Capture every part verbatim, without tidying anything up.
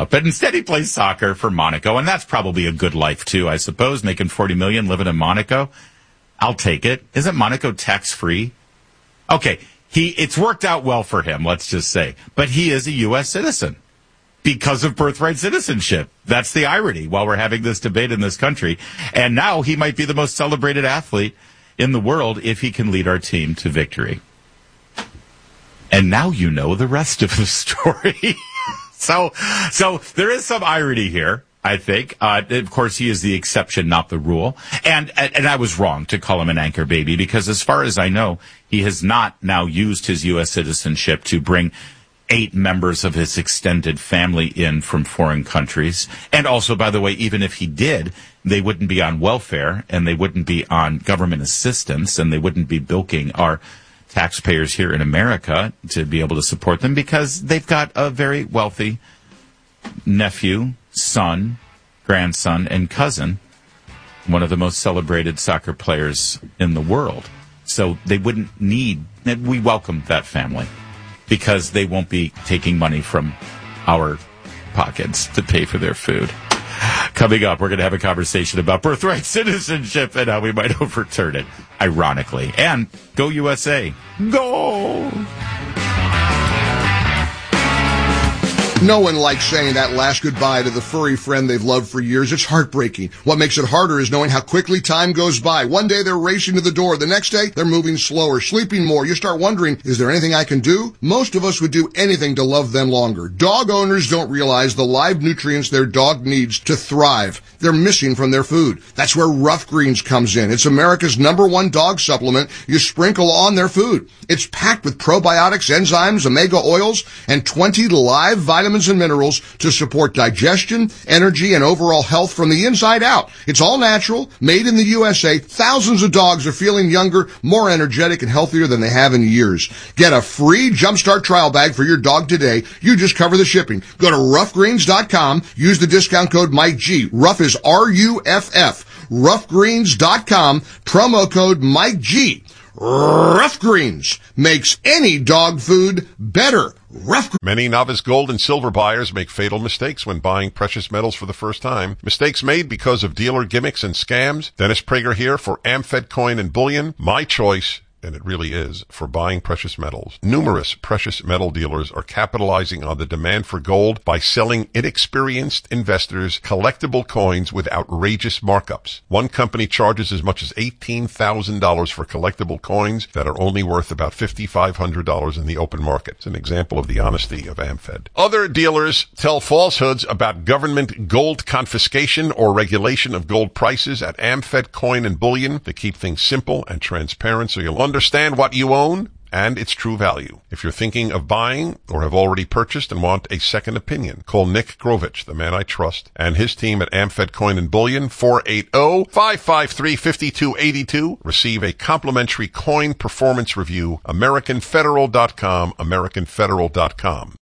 out. But instead he plays soccer for Monaco, and that's probably a good life too, I suppose, making forty million dollars living in Monaco. I'll take it. Isn't Monaco tax-free? Okay, he it's worked out well for him, let's just say. But he is a U S citizen because of birthright citizenship. That's the irony while we're having this debate in this country. And now he might be the most celebrated athlete in the world if he can lead our team to victory. And now you know the rest of the story. so, so there is some irony here, I think. Uh, of course, he is the exception, not the rule. And, and I was wrong to call him an anchor baby because as far as I know, he has not now used his U S citizenship to bring eight members of his extended family in from foreign countries. And also, by the way, even if he did, they wouldn't be on welfare and they wouldn't be on government assistance and they wouldn't be bilking our taxpayers here in America to be able to support them because they've got a very wealthy nephew, son, grandson, and cousin, one of the most celebrated soccer players in the world. So they wouldn't need, and we welcome that family because they won't be taking money from our pockets to pay for their food. Coming up, we're going to have a conversation about birthright citizenship and how we might overturn it, ironically. And go U S A. Go! No one likes saying that last goodbye to the furry friend they've loved for years. It's heartbreaking. What makes it harder is knowing how quickly time goes by. One day they're racing to the door. The next day they're moving slower, sleeping more. You start wondering, is there anything I can do? Most of us would do anything to love them longer. Dog owners don't realize the live nutrients their dog needs to thrive. They're missing from their food. That's where Rough Greens comes in. It's America's number one dog supplement you sprinkle on their food. It's packed with probiotics, enzymes, omega oils, and twenty live vitamins and minerals to support digestion, energy, and overall health from the inside out. It's all natural, made in the U S A. Thousands of dogs are feeling younger, more energetic, and healthier than they have in years. Get a free Jumpstart trial bag for your dog today. You just cover the shipping. Go to rough greens dot com. Use the discount code Mike G. Rough is R U F F. rough greens dot com. Promo code Mike G. Rough Greens makes any dog food better. Rough. Many novice gold and silver buyers make fatal mistakes when buying precious metals for the first time. Mistakes made because of dealer gimmicks and scams. Dennis Prager here for Amfed Coin and Bullion. My choice, and it really is, for buying precious metals. Numerous precious metal dealers are capitalizing on the demand for gold by selling inexperienced investors collectible coins with outrageous markups. One company charges as much as eighteen thousand dollars for collectible coins that are only worth about five thousand five hundred dollars in the open market. It's an example of the honesty of Amfed. Other dealers tell falsehoods about government gold confiscation or regulation of gold prices at Amfed Coin and Bullion to keep things simple and transparent so you'll understand Understand what you own and its true value. If you're thinking of buying or have already purchased and want a second opinion, call Nick Grovich, the man I trust, and his team at Amfed Coin and Bullion, four eight zero, five five three, five two eight two. Receive a complimentary coin performance review. American Federal dot com, American Federal dot com.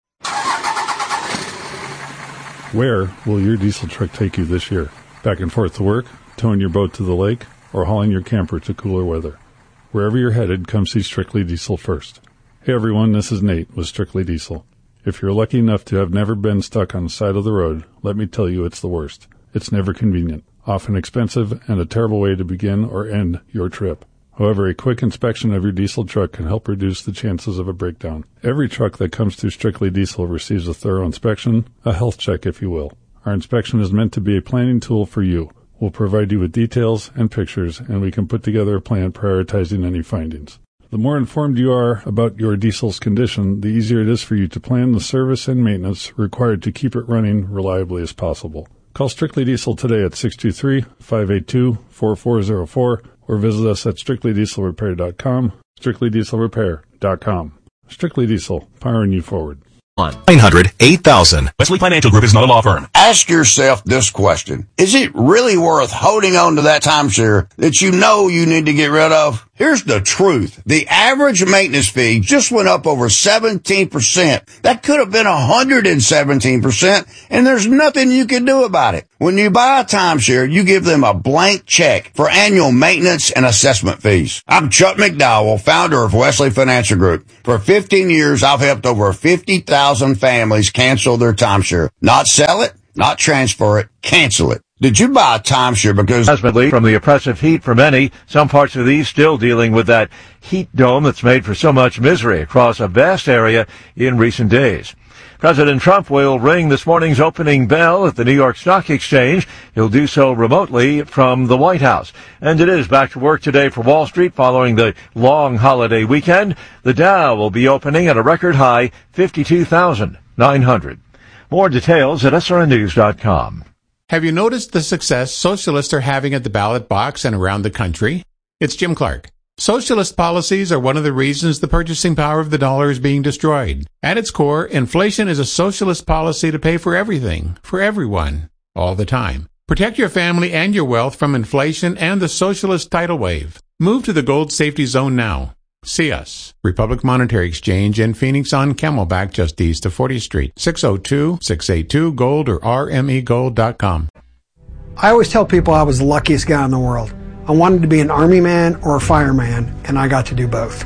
Where will your diesel truck take you this year? Back and forth to work, towing your boat to the lake, or hauling your camper to cooler weather? Wherever you're headed, come see Strictly Diesel first. Hey everyone, this is Nate with Strictly Diesel. If you're lucky enough to have never been stuck on the side of the road, let me tell you it's the worst. It's never convenient, often expensive, and a terrible way to begin or end your trip. However, a quick inspection of your diesel truck can help reduce the chances of a breakdown. Every truck that comes through Strictly Diesel receives a thorough inspection, a health check if you will. Our inspection is meant to be a planning tool for you. We'll provide you with details and pictures, and we can put together a plan prioritizing any findings. The more informed you are about your diesel's condition, the easier it is for you to plan the service and maintenance required to keep it running reliably as possible. Call Strictly Diesel today at six two three, five eight two, four four zero four or visit us at strictly diesel repair dot com, strictly diesel repair dot com. Strictly Diesel, powering you forward. nine hundred, eight thousand. Wesley Financial Group is not a law firm. Ask yourself this question. Is it really worth holding on to that timeshare that you know you need to get rid of? Here's the truth. The average maintenance fee just went up over seventeen percent. That could have been one hundred seventeen percent, and there's nothing you can do about it. When you buy a timeshare, you give them a blank check for annual maintenance and assessment fees. I'm Chuck McDowell, founder of Wesley Financial Group. For fifteen years, I've helped over fifty thousand families cancel their timeshare. Not sell it, not transfer it, cancel it. Did you buy a timeshare because... Ultimately, from the oppressive heat for many, some parts of the East still dealing with that heat dome that's made for so much misery across a vast area in recent days. President Trump will ring this morning's opening bell at the New York Stock Exchange. He'll do so remotely from the White House. And it is back to work today for Wall Street following the long holiday weekend. The Dow will be opening at a record high fifty-two thousand nine hundred. More details at S R N news dot com. Have you noticed the success socialists are having at the ballot box and around the country? It's Jim Clark. Socialist policies are one of the reasons the purchasing power of the dollar is being destroyed. At its core, inflation is a socialist policy to pay for everything, for everyone, all the time. Protect your family and your wealth from inflation and the socialist tidal wave. Move to the Gold Safety Zone now. See us. Republic Monetary Exchange in Phoenix on Camelback, just east of fortieth Street. six oh two, six eight two, gold or r m e gold dot com. I always tell people I was the luckiest guy in the world. I wanted to be an army man or a fireman, and I got to do both.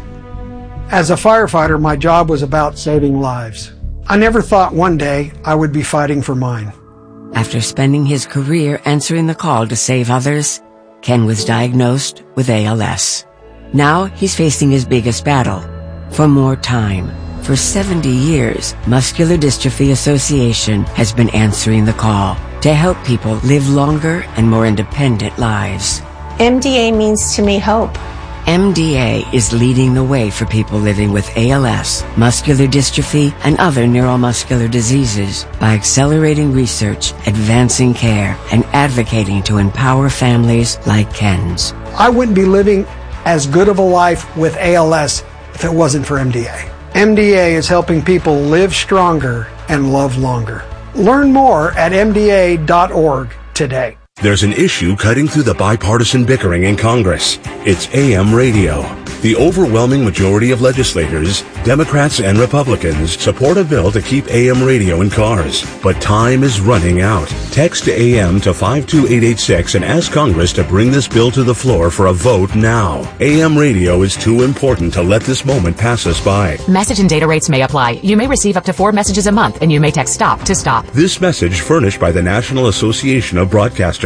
As a firefighter, my job was about saving lives. I never thought one day I would be fighting for mine. After spending his career answering the call to save others, Ken was diagnosed with A L S. Now he's facing his biggest battle, for more time. For seventy years, Muscular Dystrophy Association has been answering the call to help people live longer and more independent lives. M D A means to me hope. M D A is leading the way for people living with A L S, muscular dystrophy, and other neuromuscular diseases by accelerating research, advancing care, and advocating to empower families like Ken's. I wouldn't be living as good of a life with A L S if it wasn't for M D A. M D A is helping people live stronger and love longer. Learn more at m d a dot org today. There's an issue cutting through the bipartisan bickering in Congress. It's A M radio. The overwhelming majority of legislators, Democrats and Republicans, support a bill to keep A M radio in cars. But time is running out. Text A M to five two eight eight six and ask Congress to bring this bill to the floor for a vote now. A M radio is too important to let this moment pass us by. Message and data rates may apply. You may receive up to four messages a month, and you may text STOP to stop. This message furnished by the National Association of Broadcasters.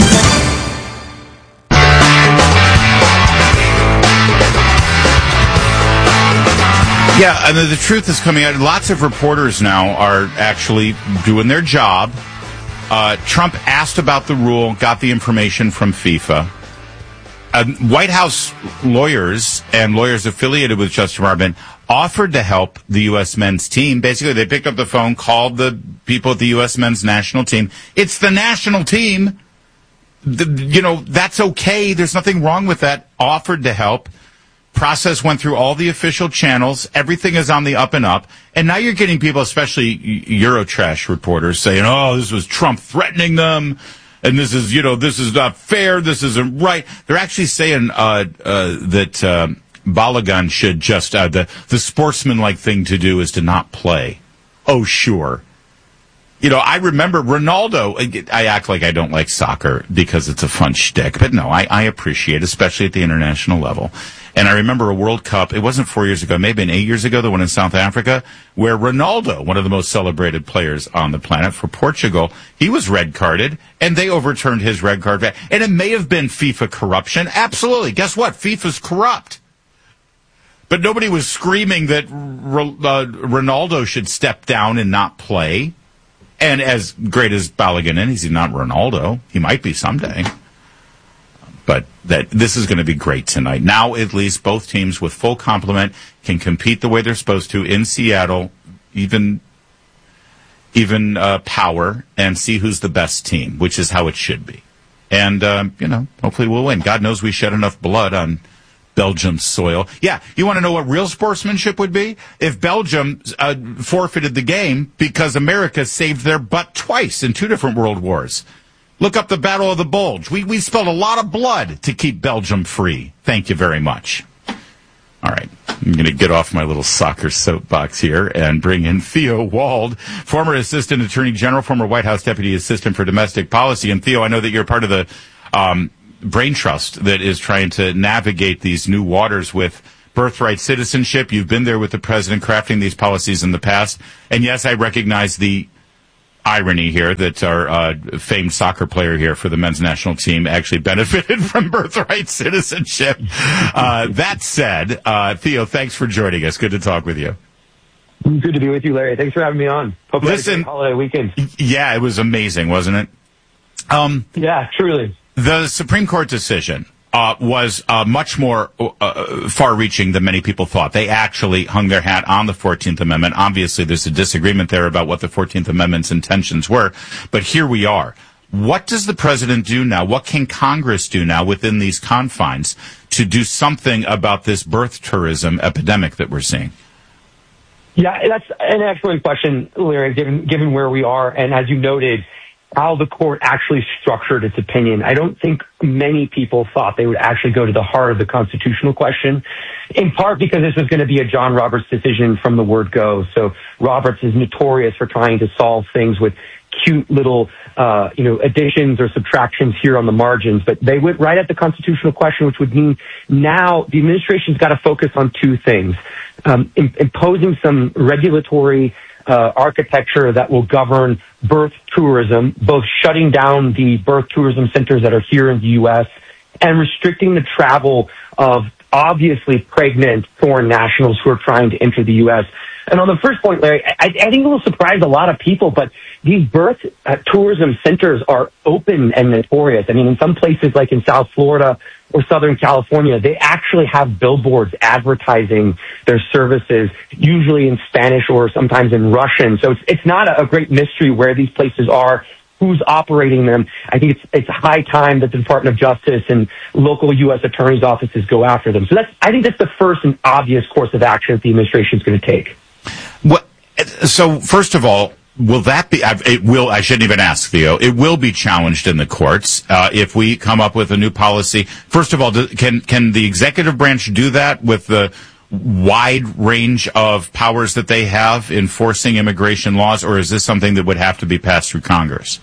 Yeah, and the truth is coming out. Lots of reporters now are actually doing their job. Uh, Trump asked about the rule, got the information from FIFA. Uh, White House lawyers and lawyers affiliated with Justice Department offered to help the U S men's team. Basically, they picked up the phone, called the people at the U S men's national team. It's the national team. The, you know, that's okay. There's nothing wrong with that. Offered to help. Process went through all the official channels. Everything is on the up and up. And now you're getting people, especially Eurotrash reporters, saying, oh, this was Trump threatening them. And this is, you know, this is not fair. This isn't right. They're actually saying uh, uh, that uh, Balogun should just, uh, the, the sportsmanlike thing to do is to not play. Oh, sure. You know, I remember Ronaldo. I act like I don't like soccer because it's a fun shtick, but no, I, I appreciate it, especially at the international level. And I remember a World Cup, it wasn't four years ago, maybe eight years ago, the one in South Africa, where Ronaldo, one of the most celebrated players on the planet for Portugal, he was red carded, and they overturned his red card. And it may have been FIFA corruption. Absolutely. Guess what? FIFA's corrupt. But nobody was screaming that uh, Ronaldo should step down and not play. And as great as Balogun is, he's not Ronaldo. He might be someday. But that this is going to be great tonight. Now, at least, both teams with full complement can compete the way they're supposed to in Seattle, even even uh, power, and see who's the best team, which is how it should be. And, um, you know, hopefully we'll win. God knows we shed enough blood on Belgium's soil. Yeah, you want to know what real sportsmanship would be? If Belgium uh, forfeited the game because America saved their butt twice in two different world wars. Look up the Battle of the Bulge. We we spilled a lot of blood to keep Belgium free. Thank you very much. All right. I'm going to get off my little soccer soapbox here and bring in Theo Wald, former Assistant Attorney General, former White House Deputy Assistant for Domestic Policy. And Theo, I know that you're part of the um, brain trust that is trying to navigate these new waters with birthright citizenship. You've been there with the president crafting these policies in the past. And yes, I recognize the irony here that our uh, famed soccer player here for the men's national team actually benefited from birthright citizenship. Uh, that said, uh, Theo, thanks for joining us. Good to talk with you. Good to be with you, Larry. Thanks for having me on. Hope you Listen, had a great holiday weekend. Yeah, it was amazing, wasn't it? Um, yeah, truly. The Supreme Court decision Uh, was uh, much more uh, far-reaching than many people thought. They actually hung their hat on the fourteenth Amendment. Obviously, there's a disagreement there about what the fourteenth Amendment's intentions were, but here we are. What does the president do now? What can Congress do now within these confines to do something about this birth tourism epidemic that we're seeing? Yeah, that's an excellent question, Larry, given, given where we are. And as you noted, how the court actually structured its opinion. I don't think many people thought they would actually go to the heart of the constitutional question, in part because this was going to be a John Roberts decision from the word go. So Roberts is notorious for trying to solve things with cute little, uh, you know, additions or subtractions here on the margins. But they went right at the constitutional question, which would mean now the administration's got to focus on two things. Um, in, imposing some regulatory Uh, architecture that will govern birth tourism, both shutting down the birth tourism centers that are here in the U S and restricting the travel of obviously pregnant foreign nationals who are trying to enter the U S. And on the first point, Larry, I, I think it will surprise a lot of people, but these birth uh, tourism centers are open and notorious. I mean, in some places like in South Florida or Southern California, they actually have billboards advertising their services, usually in Spanish or sometimes in Russian. So it's, it's not a, a great mystery where these places are, who's operating them. I think it's it's high time that the Department of Justice and local U S attorneys' offices go after them. So that's I think that's the first and obvious course of action that the administration is going to take. What, so first of all, will that be, it will, I shouldn't even ask, Theo, it will be challenged in the courts uh, if we come up with a new policy. First of all, do, can can the executive branch do that with the wide range of powers that they have enforcing immigration laws, or is this something that would have to be passed through Congress?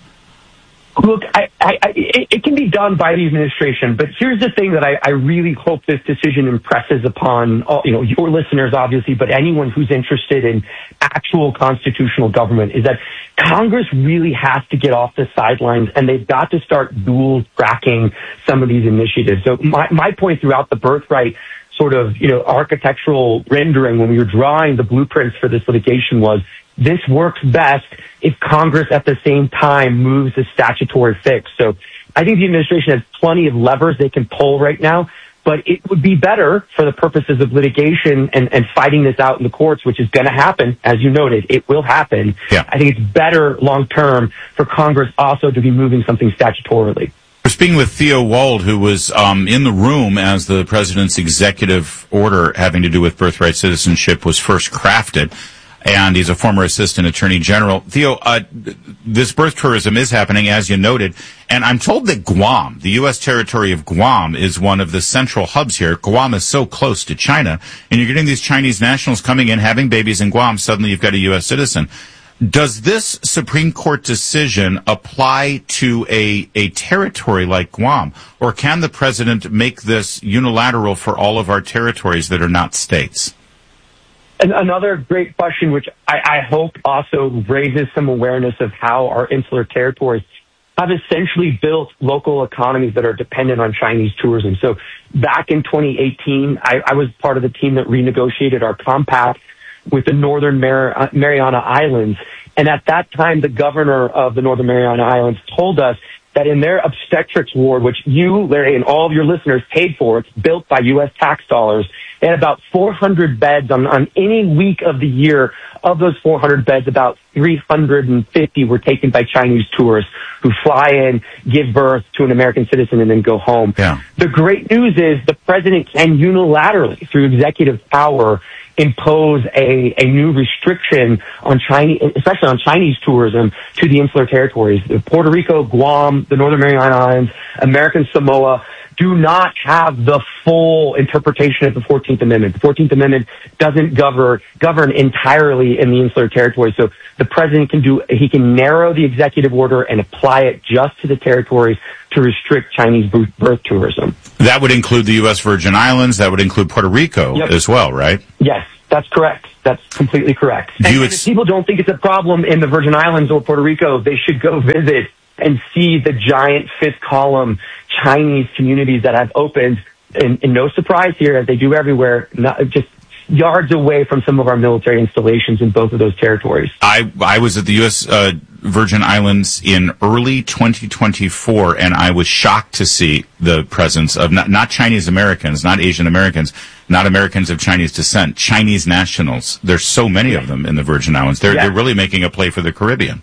Look, I, I, I, it, it can be done by the administration, but here's the thing that I, I really hope this decision impresses upon all, you know, your listeners, obviously, but anyone who's interested in actual constitutional government is that Congress really has to get off the sidelines, and they've got to start dual tracking some of these initiatives. So my, my point throughout the birthright sort of, you know, architectural rendering when we were drawing the blueprints for this litigation was this works best if Congress at the same time moves the statutory fix. So I think the administration has plenty of levers they can pull right now, but it would be better for the purposes of litigation and, and fighting this out in the courts, which is going to happen. As you noted, it will happen. Yeah. I think it's better long term for Congress also to be moving something statutorily. We're speaking with Theo Wald, who was um, in the room as the president's executive order having to do with birthright citizenship was first crafted, and he's a former assistant attorney general. Theo, uh, this birth tourism is happening, as you noted, and I'm told that Guam, the U S territory of Guam, is one of the central hubs here. Guam is so close to China, and you're getting these Chinese nationals coming in, having babies in Guam. Suddenly you've got a U S citizen. Does this Supreme Court decision apply to a, a territory like Guam, or can the president make this unilateral for all of our territories that are not states? And another great question, which I, I hope also raises some awareness of how our insular territories have essentially built local economies that are dependent on Chinese tourism. So back in twenty eighteen, I, I was part of the team that renegotiated our compact with the Northern Mar- Mariana Islands. And at that time, the governor of the Northern Mariana Islands told us that in their obstetrics ward, which you, Larry, and all of your listeners paid for, it's built by U S tax dollars, they had about four hundred beds on, on any week of the year. Of those four hundred beds, about three hundred fifty were taken by Chinese tourists who fly in, give birth to an American citizen, and then go home. Yeah. The great news is the president can unilaterally, through executive power, impose a, a new restriction on Chinese, especially on Chinese tourism to the insular territories. Puerto Rico, Guam, the Northern Mariana Islands, American Samoa do not have the full interpretation of the fourteenth Amendment. The fourteenth Amendment doesn't govern, govern entirely in the insular territories. So the president can do, he can narrow the executive order and apply it just to the territories to restrict Chinese birth tourism. That would include the U S Virgin Islands. That would include Puerto Rico yep. as well, right? Yes, that's correct. That's completely correct. And, ex- and if people don't think it's a problem in the Virgin Islands or Puerto Rico, they should go visit and see the giant fifth column Chinese communities that have opened, and, and no surprise here, as they do everywhere, not just yards away from some of our military installations in both of those territories. I I was at the U S Uh, Virgin Islands in early twenty twenty-four, and I was shocked to see the presence of not, not Chinese Americans, not Asian Americans, not Americans of Chinese descent, Chinese nationals. There's so many yeah. of them in the Virgin Islands. They're, yeah. they're really making a play for the Caribbean.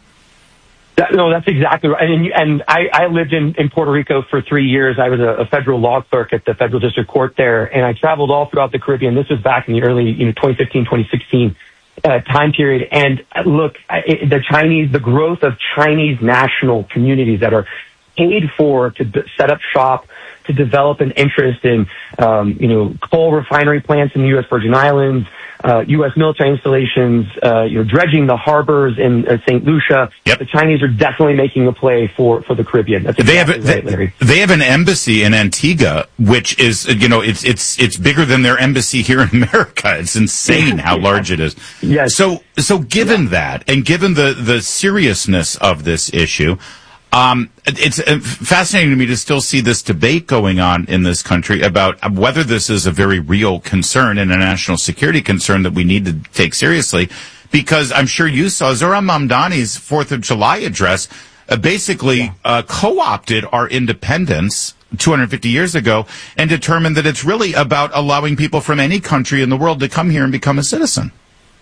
That, no, that's exactly right. And, and I, I lived in, in Puerto Rico for three years. I was a, a federal law clerk at the federal district court there, and I traveled all throughout the Caribbean. This was back in the early, you know, twenty fifteen, twenty sixteen uh, time period. And uh, look, it, the Chinese, the growth of Chinese national communities that are paid for to b- set up shop, to develop an interest in, um, you know, coal refinery plants in the U S Virgin Islands, uh, U S military installations, uh, you know, dredging the harbors in uh, Saint Lucia. Yep. The Chinese are definitely making a play for, for the Caribbean. That's exactly they have a, right, they, Larry. They have an embassy in Antigua, which is, you know, it's it's it's bigger than their embassy here in America. It's insane how yeah. large it is. Yes. So so given yeah. that, and given the the seriousness of this issue, Um, it's fascinating to me to still see this debate going on in this country about whether this is a very real concern and a national security concern that we need to take seriously. Because I'm sure you saw Zohran Mamdani's fourth of July address uh, basically yeah. uh, co-opted our independence two hundred fifty years ago and determined that it's really about allowing people from any country in the world to come here and become a citizen.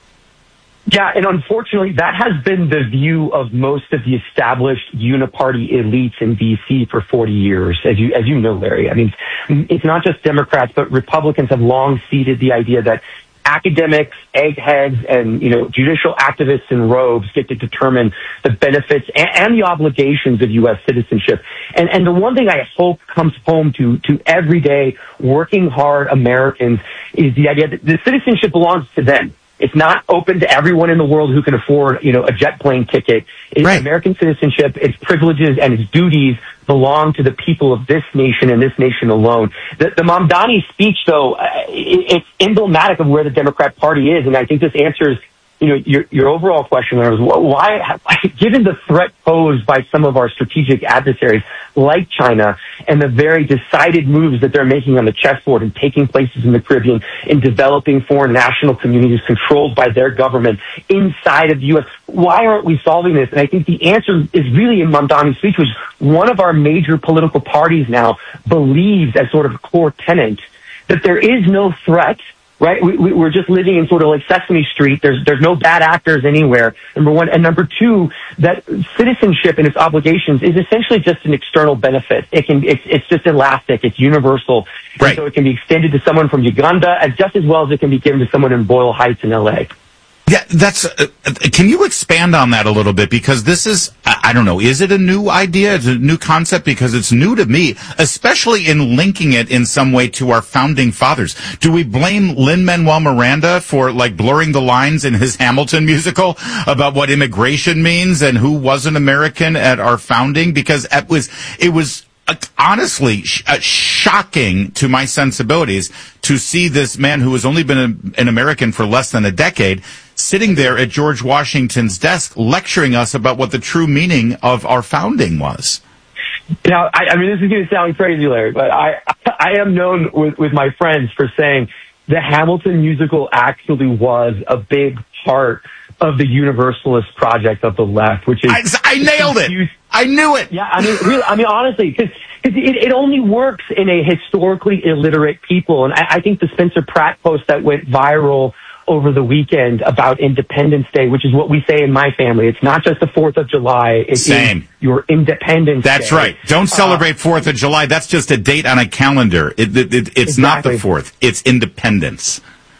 Yeah, and unfortunately, that has been the view of most of the established uniparty elites in D C for forty years, as you as you know, Larry. I mean, it's not just Democrats, but Republicans have long ceded the idea that academics, eggheads, and you know, judicial activists in robes get to determine the benefits and, and the obligations of U S citizenship. And and the one thing I hope comes home to to everyday working hard Americans is the idea that the citizenship belongs to them. It's not open to everyone in the world who can afford, you know, a jet plane ticket. It's right. American citizenship, its privileges and its duties belong to the people of this nation and this nation alone. The, the Mamdani speech, though, uh, it, it's emblematic of where the Democrat Party is, and I think this answers, you know, your, your overall question there was why, given the threat posed by some of our strategic adversaries like China and the very decided moves that they're making on the chessboard and taking places in the Caribbean in developing foreign national communities controlled by their government inside of the U S, why aren't we solving this? And I think the answer is really in Mamdani's speech, which one of our major political parties now believes as sort of a core tenet that there is no threat. Right, we, we, we're just living in sort of like Sesame Street. There's there's no bad actors anywhere. Number one, and number two, that citizenship and its obligations is essentially just an external benefit. It can it's it's just elastic. It's universal, right. So it can be extended to someone from Uganda as just as well as it can be given to someone in Boyle Heights in L A. Yeah, that's. Uh, can you expand on that a little bit? Because this is, I, I don't know, is it a new idea? Is it a new concept? Because it's new to me, especially in linking it in some way to our founding fathers. Do we blame Lin-Manuel Miranda for like blurring the lines in his Hamilton musical about what immigration means and who was an American at our founding? Because it was, it was. Uh, honestly, sh- uh, shocking to my sensibilities to see this man who has only been a, an American for less than a decade sitting there at George Washington's desk lecturing us about what the true meaning of our founding was. Now, I, I mean, this is going to sound crazy, Larry, but I, I am known with, with my friends for saying the Hamilton musical actually was a big part of the universalist project of the left, which is... I, I nailed it! I knew it! Yeah, I mean, really, I mean, honestly, because it, it only works in a historically illiterate people, and I, I think the Spencer Pratt post that went viral over the weekend about Independence Day, which is what we say in my family. It's not just the fourth of July. It's Same. your Independence That's Day. right. Don't celebrate uh, fourth of July. That's just a date on a calendar. It, it, it, it's exactly. Not the fourth. It's Independence.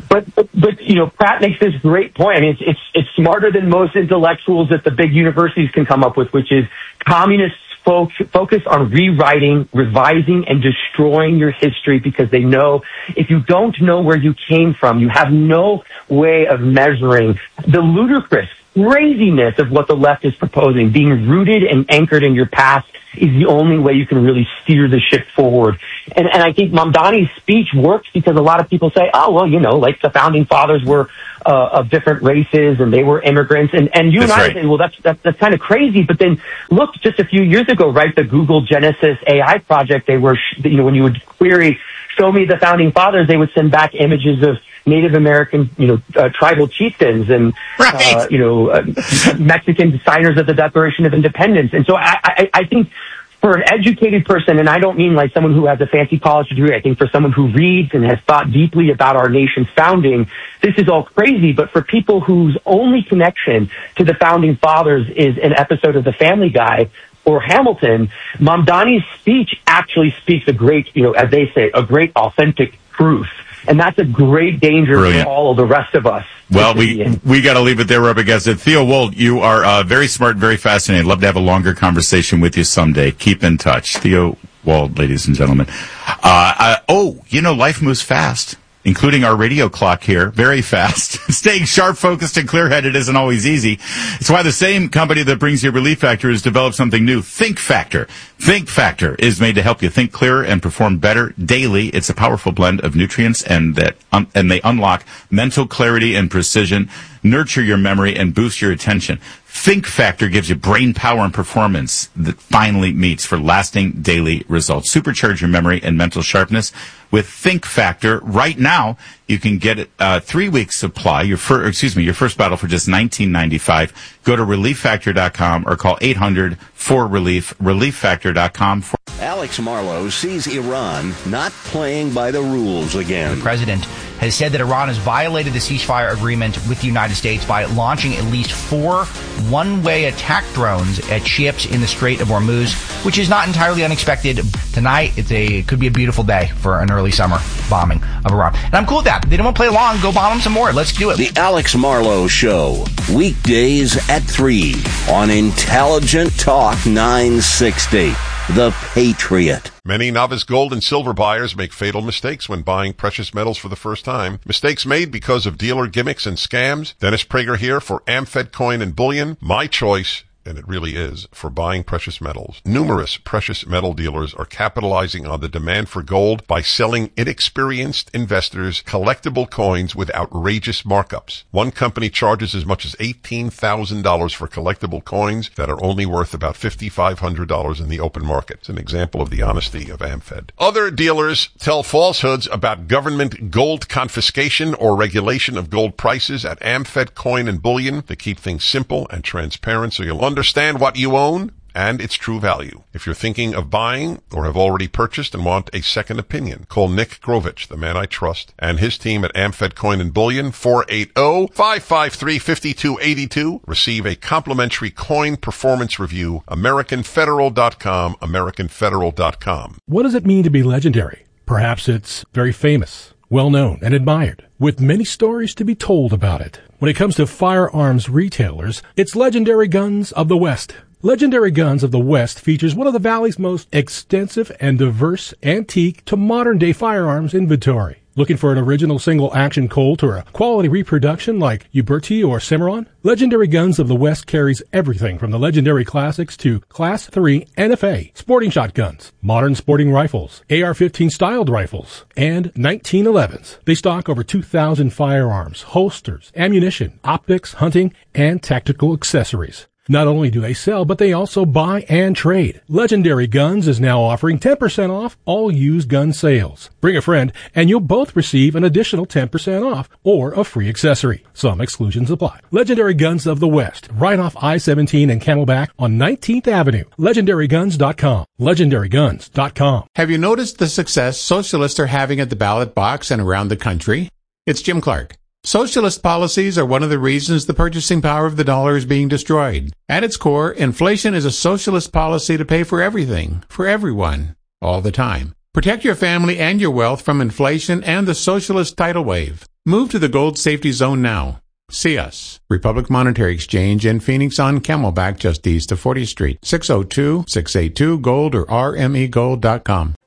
But, but, but, you know, Pratt makes this great point. I mean, it's, it's, it's smarter than most intellectuals that the big universities can come up with, which is communists fo- focus on rewriting, revising, and destroying your history because they know if you don't know where you came from, you have no way of measuring the ludicrous craziness of what the left is proposing. Being rooted and anchored in your past is the only way you can really steer the ship forward. And, and I think Mamdani's speech works because a lot of people say, oh, well, you know, like the founding fathers were uh, of different races and they were immigrants. And, and you that's and I right. say, well, that's, that's, that's kind of crazy. But then look, just a few years ago, right, the Google Genesis A I project, they were, you know, when you would query, show me the founding fathers, they would send back images of Native American, you know, uh, tribal chieftains and, right. uh, you know, uh, Mexican signers of the Declaration of Independence. And so I, I, I think for an educated person, and I don't mean like someone who has a fancy college degree, I think for someone who reads and has thought deeply about our nation's founding, this is all crazy. But for people whose only connection to the founding fathers is an episode of The Family Guy or Hamilton, Mamdani's speech actually speaks a great, you know, as they say, a great authentic truth. And that's a great danger Brilliant. For all of the rest of us. Well, we we got to leave it there. We're up against it. Theo Wold, you are uh, very smart, very fascinating. Love to have a longer conversation with you someday. Keep in touch. Theo Wold, ladies and gentlemen. Uh, uh, oh, you know, life moves fast, including our radio clock here, very fast. Staying sharp, focused, and clear-headed isn't always easy. It's why the same company that brings you Relief Factor has developed something new, Think Factor. Think Factor is made to help you think clearer and perform better daily. It's a powerful blend of nutrients and that um, and they unlock mental clarity and precision, nurture your memory, and boost your attention. Think Factor gives you brain power and performance that finally meets for lasting daily results. Supercharge your memory and mental sharpness with Think Factor. Right now, you can get it uh, three weeks supply. Your first, excuse me, your first bottle for just nineteen ninety-five. Go to relief factor dot com or call eight hundred four relief. relief factor dot com. For- Alex Marlow sees Iran not playing by the rules again. The president has said that Iran has violated the ceasefire agreement with the United States by launching at least four one-way attack drones at ships in the Strait of Hormuz, which is not entirely unexpected. Tonight, it's a it could be a beautiful day for an early summer bombing of Iran. And I'm cool with that. They don't want to play along. Go bomb them some more. Let's do it. The Alex Marlow Show, weekdays at three on Intelligent Talk nine sixty. The Patriot. Many novice gold and silver buyers make fatal mistakes when buying precious metals for the first time. Mistakes made because of dealer gimmicks and scams. Dennis Prager here for Amfed Coin and Bullion. My choice, and it really is, for buying precious metals. Numerous precious metal dealers are capitalizing on the demand for gold by selling inexperienced investors collectible coins with outrageous markups. One company charges as much as eighteen thousand dollars for collectible coins that are only worth about five thousand five hundred dollars in the open market. It's an example of the honesty of Amfed. Other dealers tell falsehoods about government gold confiscation or regulation of gold prices at Amfed Coin and Bullion to keep things simple and transparent so you'll understand what you own and its true value. If you're thinking of buying or have already purchased and want a second opinion, call Nick Grovich, the man I trust, and his team at Amfed Coin and Bullion, four eight zero, five five three, five two eight two. Receive a complimentary coin performance review. American Federal dot com, American Federal dot com. What does it mean to be legendary? Perhaps it's very famous, well-known, and admired, with many stories to be told about it. When it comes to firearms retailers, it's Legendary Guns of the West. Legendary Guns of the West features one of the Valley's most extensive and diverse antique to modern-day firearms inventory. Looking for an original single-action Colt or a quality reproduction like Uberti or Cimarron? Legendary Guns of the West carries everything from the legendary classics to Class three N F A, sporting shotguns, modern sporting rifles, A R fifteen styled rifles, and nineteen elevens. They stock over two thousand firearms, holsters, ammunition, optics, hunting, and tactical accessories. Not only do they sell, but they also buy and trade. Legendary Guns is now offering ten percent off all used gun sales. Bring a friend, and you'll both receive an additional ten percent off or a free accessory. Some exclusions apply. Legendary Guns of the West, right off I seventeen and Camelback on nineteenth Avenue. Legendary Guns dot com. Legendary Guns dot com. Have you noticed the success socialists are having at the ballot box and around the country? It's Jim Clark. Socialist policies are one of the reasons the purchasing power of the dollar is being destroyed. At its core, inflation is a socialist policy to pay for everything, for everyone, all the time. Protect your family and your wealth from inflation and the socialist tidal wave. Move to the Gold Safety Zone now. See us, Republic Monetary Exchange in Phoenix on Camelback just east of fortieth Street, six oh two, six eight two, GOLD or R M E gold dot com.